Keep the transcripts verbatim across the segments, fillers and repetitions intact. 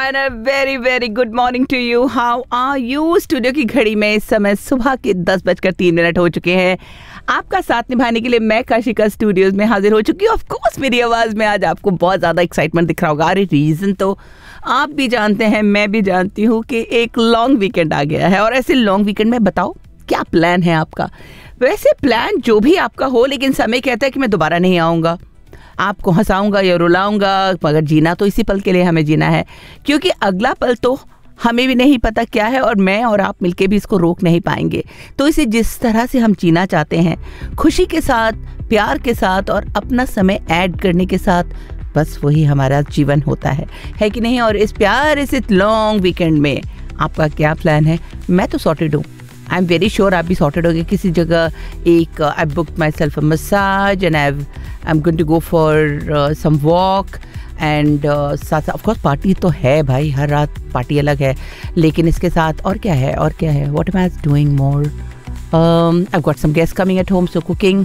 Everyone, a very very good morning to you. How are you? Studio की घड़ी में इस समय सुबह के दस बजकर तीन मिनट हो चुके हैं. आपका साथ निभाने के लिए मैं काशिका स्टूडियोज में हाजिर हो चुकी हूँ. ऑफ कोर्स मेरी आवाज में आज आपको बहुत ज्यादा एक्साइटमेंट दिख रहा होगा. अरे रीजन तो आप भी जानते हैं, मैं भी जानती हूँ कि एक लॉन्ग वीकेंड आ गया है. और ऐसे लॉन्ग वीकेंड में बताओ क्या प्लान है आपका? वैसे प्लान जो भी आपका हो, लेकिन समय कहता है कि मैं दोबारा नहीं आऊँगा, आपको हंसाऊंगा या रुलाऊंगा, मगर जीना तो इसी पल के लिए हमें जीना है, क्योंकि अगला पल तो हमें भी नहीं पता क्या है और मैं और आप मिलके भी इसको रोक नहीं पाएंगे. तो इसे जिस तरह से हम जीना चाहते हैं, खुशी के साथ, प्यार के साथ और अपना समय ऐड करने के साथ, बस वही हमारा जीवन होता है, है कि नहीं? और इस प्यार इस लॉन्ग वीकेंड में आपका क्या प्लान है? मैं तो सॉर्टेड हूँ. आई एम वेरी श्योर आप भी सॉर्टेड होंगे. किसी जगह एक I book my self a massage and I I am going to go for some walk and साथ ऑफ कोर्स पार्टी तो है भाई, हर रात पार्टी अलग है, लेकिन इसके साथ और क्या है और क्या है what am I doing more. I have got some guest coming at home, so cooking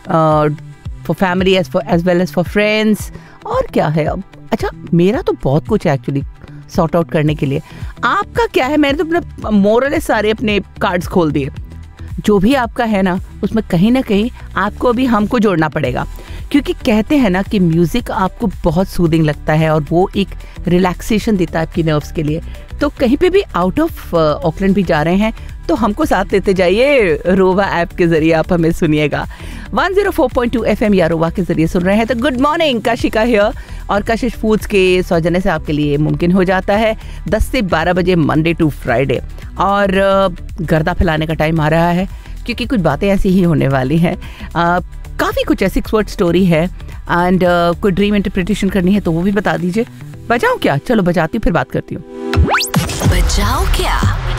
for family as for as well as for friends. और क्या है अब? अच्छा, मेरा तो बहुत कुछ है एक्चुअली सॉर्ट आउट करने के लिए. आपका क्या है? मैंने तो अपने मोरल सारे अपने कार्ड्स खोल दिए. जो भी आपका है ना, उसमें कहीं ना कहीं आपको भी हमको जोड़ना पड़ेगा, क्योंकि कहते हैं ना कि म्यूज़िक आपको बहुत सूदिंग लगता है और वो एक रिलैक्सेशन देता है आपकी नर्व्स के लिए. तो कहीं पे भी आउट ऑफ ऑकलैंड भी जा रहे हैं तो हमको साथ देते जाइए. रोवा ऐप के जरिए आप हमें सुनिएगा. One zero four point two F M या रोवा के जरिए सुन रहे हैं तो गुड मॉर्निंग, काशिका हियर. और कशिश फूड्स के सौजन्य से आपके लिए मुमकिन हो जाता है दस से बारह बजे मंडे टू फ्राइडे. और गर्दा फैलाने का टाइम आ रहा है, क्योंकि कुछ बातें ऐसी ही होने वाली हैं. काफ़ी कुछ ऐसी एक्सपर्ट स्टोरी है एंड uh, कोई ड्रीम इंटरप्रिटेशन करनी है तो वो भी बता दीजिए. बजाऊं क्या? चलो बजाती हूँ, फिर बात करती हूँ. बजाओ क्या?